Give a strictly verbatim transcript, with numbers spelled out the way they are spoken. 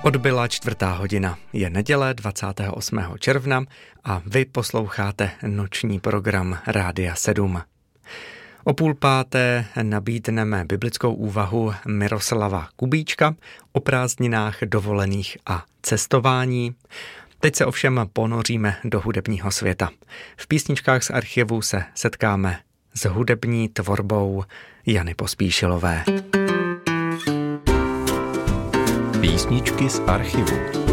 Odbyla čtvrtá hodina. Je neděle dvacátého osmého června a vy posloucháte noční program Rádia sedm. O půl páté nabídneme biblickou úvahu Miroslava Kubíčka o prázdninách, dovolených a cestování. Teď se ovšem ponoříme do hudebního světa. V písničkách z archivu se setkáme s hudební tvorbou Jany Pospíšilové. Písničky z archivu.